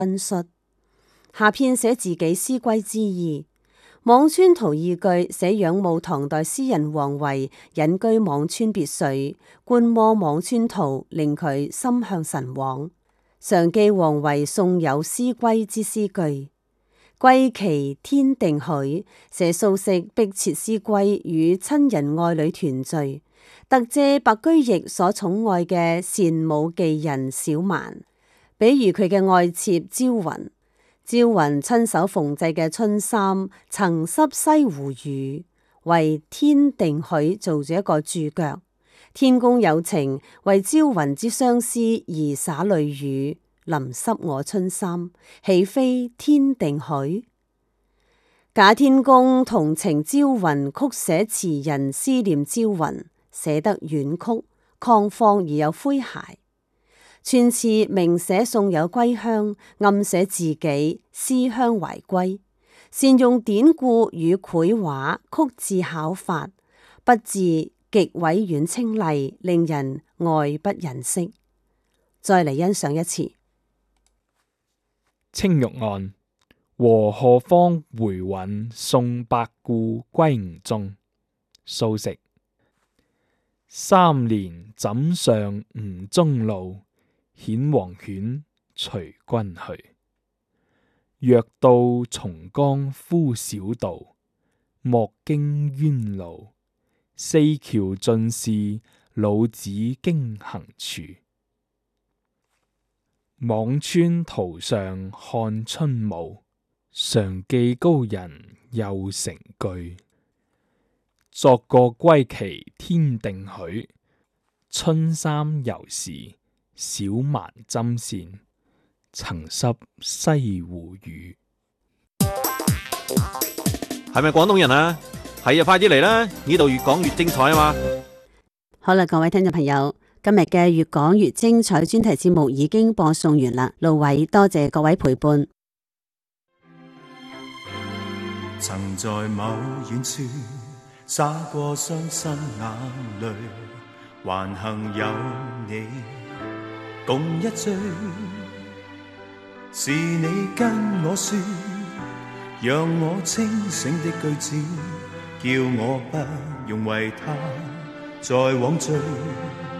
論述。下篇寫自己思歸之意。輞川圖二句寫仰慕唐代詩人王維隱居輞川別墅，觀摩輞川圖，令佢心向神往。常記王維送有思歸之詩句。歸期天定許，寫蘇軾迫切思歸與親人愛侶團聚，特借白居易所寵愛嘅善舞妓人小蠻，比喻佢嘅愛妾朝雲。朝雲親手縫製嘅春衫曾濕西湖雨，為天定許做咗一個注腳。天公有情，為朝雲之相思而灑淚雨，淋濕我春衫，豈非天定許？賈天公同情朝雲，曲寫詞人思念朝雲，寫得婉曲曠放而有詼諧。全詞明寫送友歸鄉，暗寫自己思鄉懷歸，善用典故與繪畫，曲字巧法，筆字極委婉清麗，令人愛不忍釋。再嚟欣賞一次。 青玉案，和賀坊回韻送百故歸吳中。蘇軾。3年枕上吳中路，顯黃犬隨軍去。若到松江夫小道，莫經淵路。四橋盡是老子經行處。輞川圖上看春暮，常記高人又成句。作個歸期天定許，春衫猶是小蠻針線，曾濕西湖雨。 係咪廣東人啊？係啊，快啲嚟啦！呢度越講越精彩啊嘛！ 好啦，各位聽眾朋友，今日嘅越講越精彩專題節目已經播送完啦。盧偉多謝各位陪伴。 曾在某遠處灑過傷心眼淚，還幸有你共一醉。是你跟我說，讓我清醒的句子，叫我不用為他再枉醉。